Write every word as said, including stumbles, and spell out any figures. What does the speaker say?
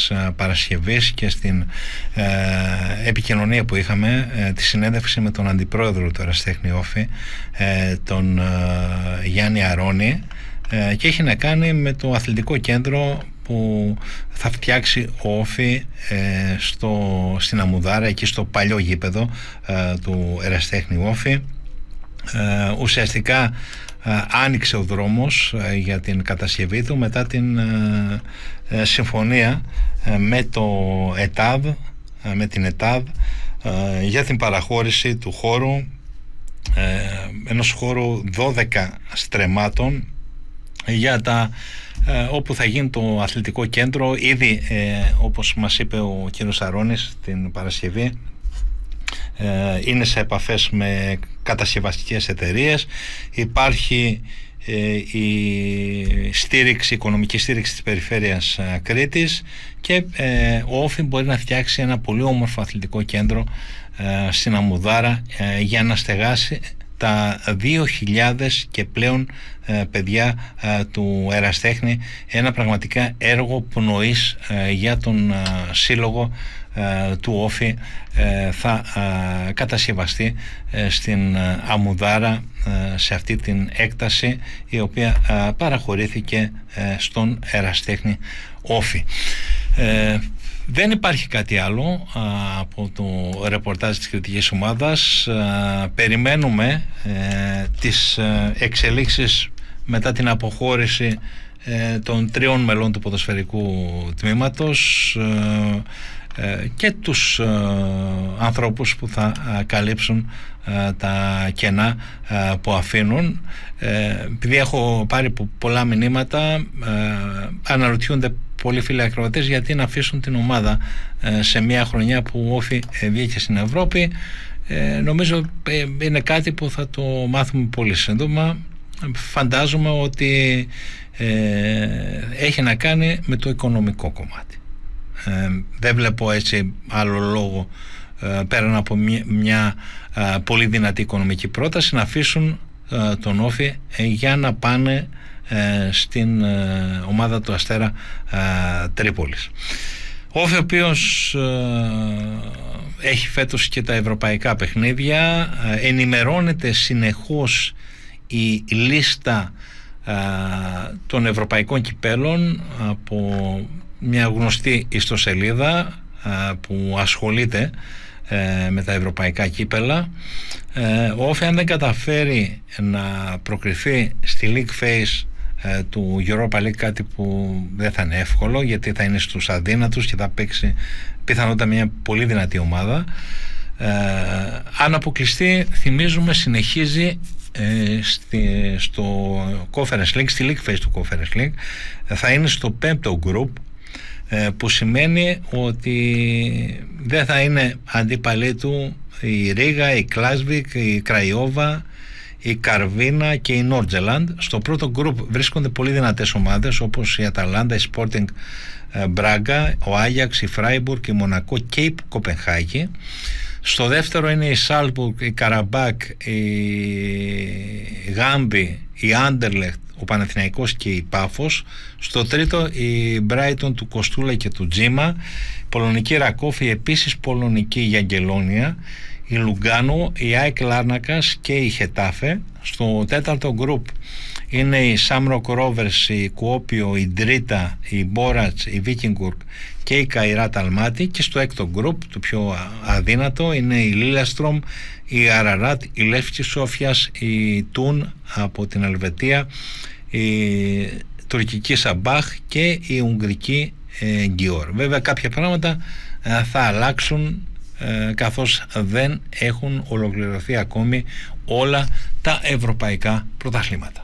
της Παρασκευής και στην ε, επικοινωνία που είχαμε, ε, τη συνέντευξη με τον αντιπρόεδρο του Ερασιτέχνη Όφη, ε, τον ε, Γιάννη Αρώνη, ε, και έχει να κάνει με το αθλητικό κέντρο που θα φτιάξει ο Όφη ε, στο, στην Αμμουδάρα, εκεί στο παλιό γήπεδο ε, του Ερασιτέχνη Όφη. Ε, ουσιαστικά ε, άνοιξε ο δρόμος ε, για την κατασκευή του μετά την ε, ε, συμφωνία ε, με το ΕΤΑΔ, ε, με την ΕΤΑΔ ε, για την παραχώρηση του χώρου, ε, ενός χώρου δώδεκα στρεμμάτων για τα ε, όπου θα γίνει το αθλητικό κέντρο. Ήδη ε, όπως μας είπε ο κύριος Αρώνης την Παρασκευή, ε, είναι σε επαφές με κατασκευαστικές εταιρείες. Υπάρχει ε, η στήριξη, η οικονομική στήριξη της περιφέρειας ε, Κρήτης, και ε, ο Όφη μπορεί να φτιάξει ένα πολύ όμορφο αθλητικό κέντρο ε, στην Αμμουδάρα ε, για να στεγάσει τα δύο χιλιάδες και πλέον ε, παιδιά ε, του Ερασιτέχνη, ένα πραγματικά έργο πνοής ε, για τον ε, σύλλογο ε, του Όφη. ε, θα ε, κατασκευαστεί ε, στην ε, Αμμουδάρα, ε, σε αυτή την έκταση η οποία ε, παραχωρήθηκε ε, στον Ερασιτέχνη Όφη. Ε, Δεν υπάρχει κάτι άλλο α, από το ρεπορτάζ της κριτικής ομάδας. Α, περιμένουμε ε, τις ε, εξελίξεις μετά την αποχώρηση ε, των τριών μελών του ποδοσφαιρικού τμήματος ε, ε, και τους ε, ανθρώπους που θα ε, καλύψουν ε, τα κενά ε, που αφήνουν. Ε, επειδή έχω πάρει πολλά μηνύματα, ε, αναρωτιούνται πολλοί φίλοι ακροατές γιατί να αφήσουν την ομάδα ε, σε μια χρονιά που ο Όφη ε, βγήκε στην Ευρώπη. Ε, νομίζω ε, είναι κάτι που θα το μάθουμε πολύ σύντομα. Φαντάζομαι ότι ε, έχει να κάνει με το οικονομικό κομμάτι. Ε, δεν βλέπω έτσι άλλο λόγο ε, πέραν από μια, μια ε, πολύ δυνατή οικονομική πρόταση να αφήσουν ε, τον Όφη ε, για να πάνε ε, στην ε, ομάδα του Αστέρα ε, Τρίπολης. Ο Όφη, ο οποίος ε, έχει φέτος και τα ευρωπαϊκά παιχνίδια, ε, ενημερώνεται συνεχώς η λίστα ε, των ευρωπαϊκών κυπέλων από μια γνωστή ιστοσελίδα ε, που ασχολείται ε, με τα ευρωπαϊκά κύπελα. ε, ο Όφη, αν δεν καταφέρει να προκριθεί στη League Phase ε, του Europa League, κάτι που δεν θα είναι εύκολο γιατί θα είναι στους αδύνατους και θα παίξει πιθανότατα μια πολύ δυνατή ομάδα, ε, αν αποκλειστεί, θυμίζουμε, συνεχίζει ε, στη, στο Conference League, στη League Phase του Conference League, θα είναι στο πέμπτο group, που σημαίνει ότι δεν θα είναι αντίπαλοι του η Ρίγα, η Κλάσβικ, η Κραϊόβα, η Καρβίνα και η Νόρτζελαντ. Στο πρώτο γκρουπ βρίσκονται πολύ δυνατές ομάδες όπως η Αταλάντα, η Sporting Μπράγκα, ο Άγιαξ, η Φράιμπουργκ, η Μονακό και η Κοπενχάγη. Στο δεύτερο είναι η Σάλσμπουργκ, η Καραμπάκ, η Γάμπη, η Άντερλεχτ, ο Παναθηναϊκός και η Πάφος. Στο τρίτο η Μπράιτον του Κοστούλα και του Τζίμα, η Πολωνική Ρακόφη, επίσης Πολωνική η Αγγελόνια, η Λουγκάνο, η Άικ Λάρνακας και η Χετάφε. Στο τέταρτο γκρουπ είναι η Σάμροκ Ρόβερς, η Κουόπιο, η Ντρίτα, η Μπόρατς, η Βίκινγκουργκ και η Καϊράτ Αλμάτι. Και στο έκτο γκρουπ, το πιο αδύνατο, είναι η Λίλαστρομ, η Αραράτ, η Λεύσκη Σόφιας, η Τούν από την Ελβετία, η τουρκική Σαμπάχ και η ουγγρική ε, Γκιόρ. Βέβαια κάποια πράγματα ε, θα αλλάξουν ε, καθώς δεν έχουν ολοκληρωθεί ακόμη όλα τα ευρωπαϊκά πρωταθλήματα.